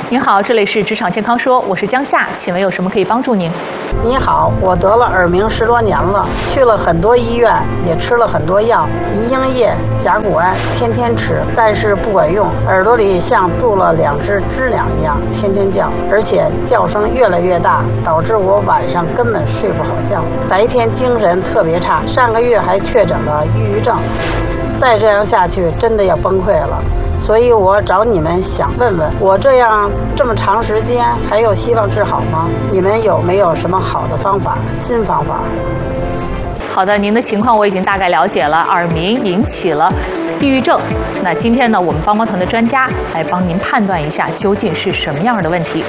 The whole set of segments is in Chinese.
您好，这里是职场健康说，我是江夏，请问有什么可以帮助您？ 你好，我得了耳鸣10多年了，去了很多医院，也吃了很多药，颐英液、甲钴胺，天天吃，但是不管用，耳朵里像住了2只知了一样，天天叫，而且叫声越来越大，导致我晚上根本睡不好觉，白天精神特别差，上个月还确诊了抑郁症，再这样下去真的要崩溃了。所以我找你们想问问，我这么长时间还有希望治好吗？你们有没有什么好的方法，新方法？ 好的，您的情况我已经大概了解了，耳鸣引起了抑郁症。那今天呢，我们帮帮团的专家来帮您判断一下究竟是什么样的问题。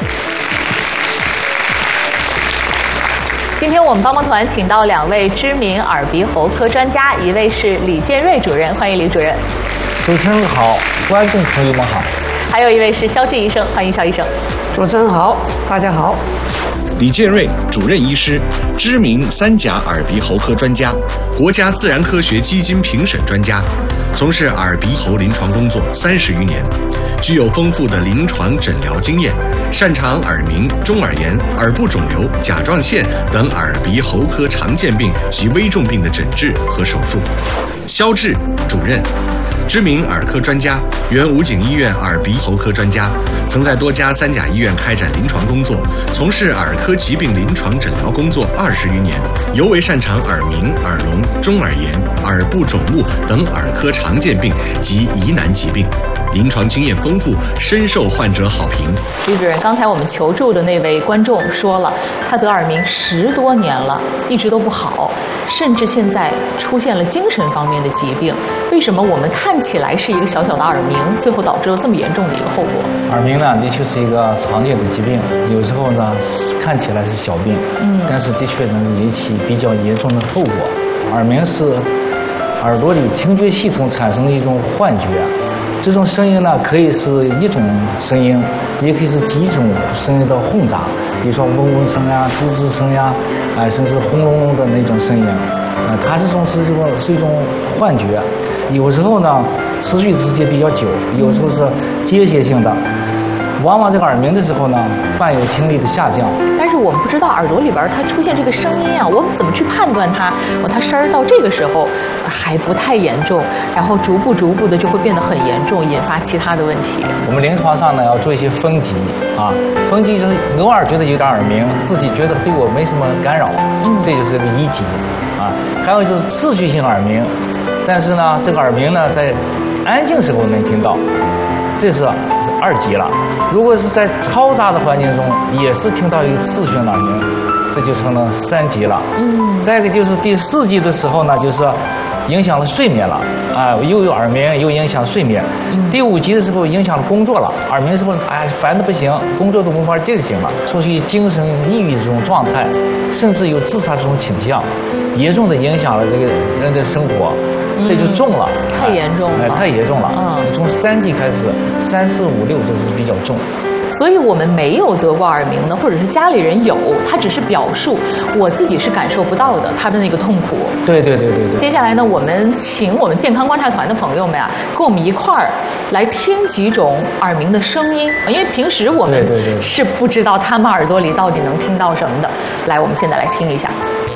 今天我们帮帮团请到2位知名耳鼻喉科专家，一位是李建瑞主任，欢迎李主任。 主持人好，观众朋友们好。 还有一位是肖志医生，欢迎肖医生。 主持人好，大家好。 李建瑞主任医师，知名3甲耳鼻喉科专家，国家自然科学基金评审专家，从事耳鼻喉临床工作30余年，具有丰富的临床诊疗经验，擅长耳鸣、中耳炎、耳部肿瘤、甲状腺等耳鼻喉科常见病及危重病的诊治和手术。肖志主任，知名耳科专家，原武警医院耳鼻喉科专家，曾在多家3甲医院开展临床工作，从事耳科疾病临床诊疗工作20余年，尤为擅长耳鸣、耳聋、中耳炎、耳部肿物等耳科常见病及疑难疾病，临床经验丰富，深受患者好评。 李主任，刚才我们求助的那位观众说了，他得耳鸣10多年了，一直都不好，甚至现在出现了精神方面的疾病。为什么我们看起来是一个小小的耳鸣，最后导致了这么严重的一个后果？ 耳鸣呢，的确是一个常见的疾病，有时候呢看起来是小病，但是的确能引起比较严重的后果。耳鸣是耳朵里听觉系统产生的一种幻觉，这种声音呢可以是一种声音，也可以是几种声音的混杂，比如说嗡嗡声呀、吱吱声呀，甚至轰隆隆的那种声音。它这种是一种幻觉，有时候呢持续时间比较久，有时候是间歇性的。往往这个耳鸣的时候呢，伴有听力的下降。 但是我们不知道耳朵里边它出现这个声音啊，我们怎么去判断它声儿到这个时候还不太严重，然后逐步的就会变得很严重，引发其他的问题。 我们临床上呢要做一些分级啊，分级就是偶尔觉得有点耳鸣，自己觉得对我没什么干扰，这就是个1级啊。还有就是持续性耳鸣，但是呢这个耳鸣呢在安静时候能听到，这是2级了。如果是在嘈杂的环境中也是听到一个持续性的耳鸣，这就成了3级了。再一个就是第4级的时候呢，就是影响了睡眠了啊，又有耳鸣又影响睡眠。第5级的时候影响了工作了，耳鸣之后烦得不行，工作都无法进行了，处于精神抑郁这种状态，甚至有自杀这种倾向，严重的影响了这个人的生活。这就重了， 太严重了， 太严重了。从3级开始，3、4、5、6这是比较重。 所以我们没有得过耳鸣的，或者是家里人有，他只是表述，我自己是感受不到的他的那个痛苦。 对。 接下来呢，我们请我们健康观察团的朋友们啊，跟我们一块儿来听几种耳鸣的声音，因为平时我们是不知道他们耳朵里到底能听到什么的。来，我们现在来听一下。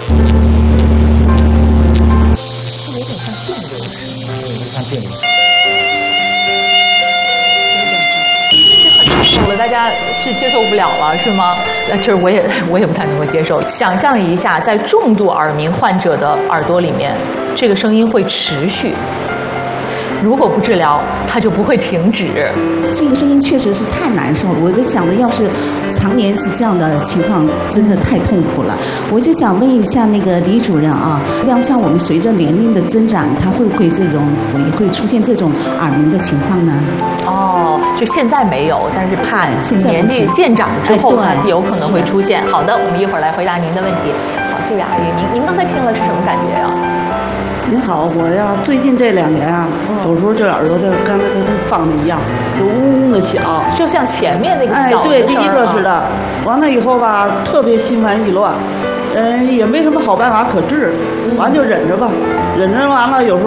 大家是接受不了了，是吗？这我也不太能够接受。想象一下，在重度耳鸣患者的耳朵里面，这个声音会持续。如果不治疗，它就不会停止。 这个声音确实是太难受了。我在想的，要是常年是这样的情况，真的太痛苦了。我就想问一下那个李主任啊，像我们随着年龄的增长，他会不会会出现这种耳鸣的情况呢？ 就现在没有，但是怕年纪渐长之后呢，有可能会出现。好的，我们一会儿来回答您的问题。好，这位阿姨，您刚才听了是什么感觉呀？ 您好，我呀最近这2年啊，有时候这耳朵就刚才跟放的一样，就嗡嗡的响， 就像前面那个小的对，第一个似的。完了以后吧，特别心烦意乱， 也没什么好办法可治，完就忍着吧，忍着完了，有时候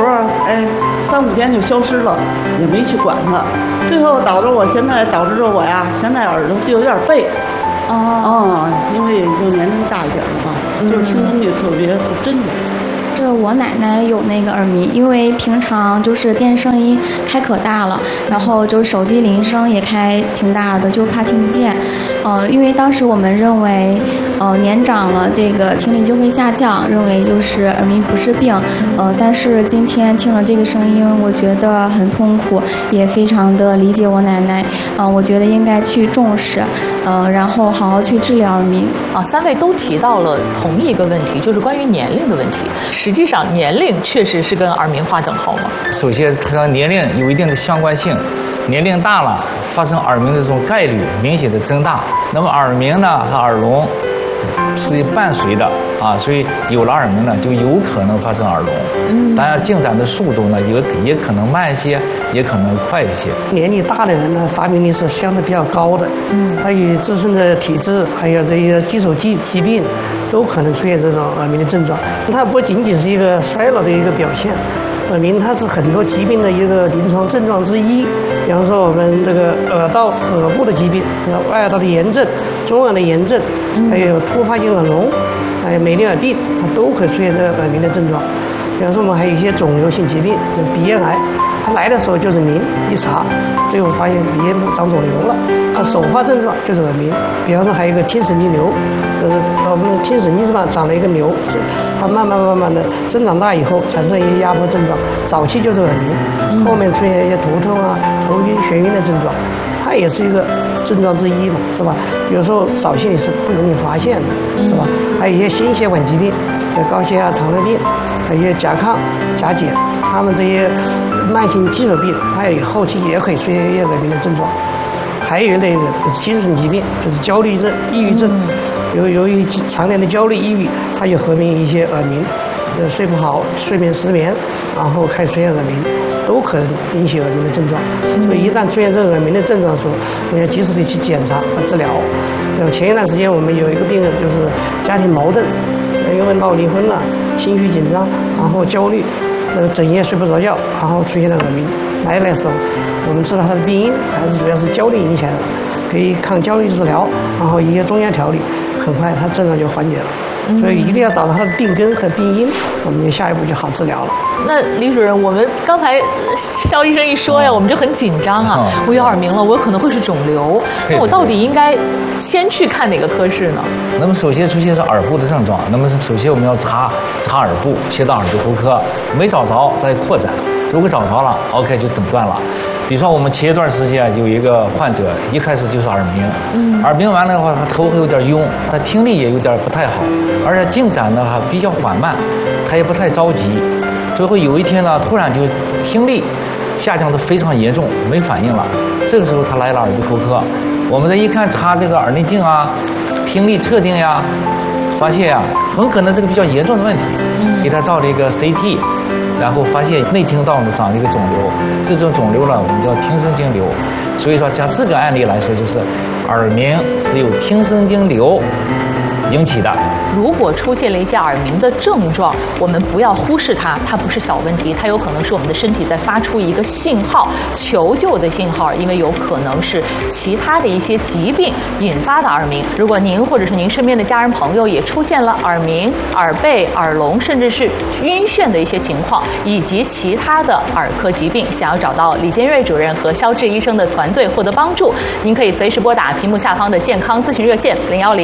3、5天就消失了，也没去管它，最后导致我呀，现在耳朵就有点背。因为就年龄大一点了吧，就是听东西特别不真的。 就是我奶奶有那个耳鸣，因为平常就是电视声音开可大了，然后就是手机铃声也开挺大的，就怕听不见。因为当时我们认为，年长了这个听力就会下降，认为就是耳鸣不是病。但是今天听了这个声音，我觉得很痛苦，也非常的理解我奶奶。我觉得应该去重视，然后好好去治疗耳鸣。 3位都提到了同一个问题，就是关于年龄的问题。实际上，年龄确实是跟耳鸣划等号吗？ 首先，它和年龄有一定的相关性，年龄大了，发生耳鸣的这种概率明显的增大。那么耳鸣呢和耳聋是伴随的所以有了耳鸣呢，就有可能发生耳聋。当然，进展的速度呢，也可能慢一些，也可能快一些。 年纪大的人呢，发病率是相对比较高的。他与自身的体质，还有这些基础疾病，都可能出现这种耳鸣的症状。它不仅仅是一个衰老的一个表现，耳鸣它是很多疾病的一个临床症状之一。比方说我们这个耳部的疾病，外耳道的炎症、中耳的炎症，还有突发性耳聋，还有美丽耳病，它都可以出现这个耳鸣的症状。比方说我们还有一些肿瘤性疾病，像鼻咽癌，它来的时候就是鸣，一查最后发现鼻咽部长肿瘤了，它首发症状就是耳鸣。比方说还有一个听神经瘤，就是我们的听神经上长了一个瘤，它慢慢的增长大以后产生一些压迫症状，早期就是耳鸣，后面出现一些头痛头晕眩晕的症状，它也是一个症状之一嘛，是吧？有时候早期也是不容易发现的，是吧？还有一些心血管疾病，像高血压、糖尿病，还有一些甲亢、甲减，他们这些慢性基础病，它也后期也可以出现一些耳鸣的症状。还有一类的就是精神疾病，就是焦虑症、抑郁症，由于常年的焦虑、抑郁，它就合并一些耳鸣，睡不好、睡眠失眠，然后开始出现耳鸣，都可能引起耳鸣的症状。所以一旦出现这个耳鸣的症状的时候，我们要及时的去检查和治疗。前一段时间我们有一个病人就是家庭矛盾，因为闹离婚了，情绪紧张，然后焦虑，整夜睡不着觉，然后出现了耳鸣。来的时候，我们知道他的病因还是主要是焦虑引起来的，可以抗焦虑治疗，然后一些中药调理，很快他症状就缓解了。所以一定要找到他的病根和病因，我们就下一步就好治疗了。 那李主任，我们刚才肖医生一说呀，我们就很紧张我有耳鸣了，我可能会是肿瘤，那我到底应该先去看哪个科室呢？ 那么首先出现是耳部的症状，那么首先我们要查耳部，先到耳鼻喉科，没找着再扩展，如果找着了 ，OK 就诊断了。比如说我们前一段时间有一个患者，一开始就是耳鸣，耳鸣完了的话，他头会有点晕，他听力也有点不太好，而且进展呢还比较缓慢，他也不太着急。最后有一天呢，突然就听力下降得非常严重，没反应了。这个时候他来了耳鼻喉科，我们这一看查这个耳内镜听力测定发现很可能是个比较严重的问题，给他照了一个 CT。然后发现内听道呢长了一个肿瘤，这种肿瘤呢我们叫听神经瘤。所以说像这个案例来说，就是耳鸣是由听神经瘤引起的。 如果出现了一些耳鸣的症状，我们不要忽视它，它不是小问题，它有可能是我们的身体在发出一个信号，求救的信号，因为有可能是其他的一些疾病引发的耳鸣。如果您或者是您身边的家人朋友也出现了耳鸣、耳背、耳聋，甚至是晕眩的一些情况，以及其他的耳科疾病，想要找到李建瑞主任和肖志医生的团队获得帮助，您可以随时拨打屏幕下方的健康咨询热线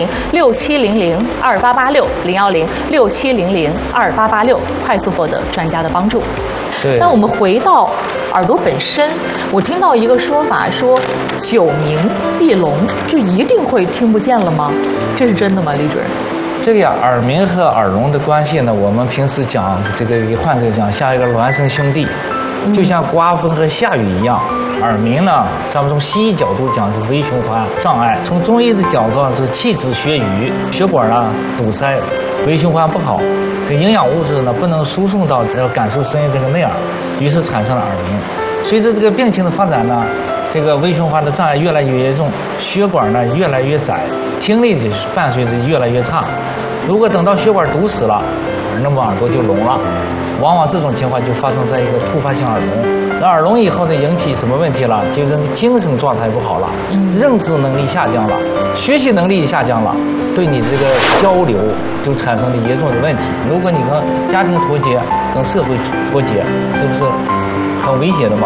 010-6700-2886，010-6700-2886，快速获得专家的帮助。 对。 那我们回到耳朵本身，我听到一个说法说，久鸣必聋，就一定会听不见了吗？这是真的吗，李主任？ 这个耳鸣和耳聋的关系呢，我们平时讲这个给患者讲像一个孪生兄弟，就像刮风和下雨一样。耳鸣呢，咱们从西医角度讲是微循环障碍，从中医的角度是气滞血瘀，血管堵塞，微循环不好，这营养物质呢不能输送到感受声音这个内耳，于是产生了耳鸣。随着这个病情的发展呢，这个微循环的障碍越来越严重，血管呢越来越窄，听力就是伴随着越来越差。 如果等到血管堵死了，那么耳朵就聋了。往往这种情况就发生在一个突发性耳聋。那耳聋以后呢，引起什么问题了？就是你精神状态不好了，认知能力下降了，学习能力下降了，对你这个交流就产生了严重的问题。如果你和家庭脱节，跟社会脱节，这不是很危险的吗？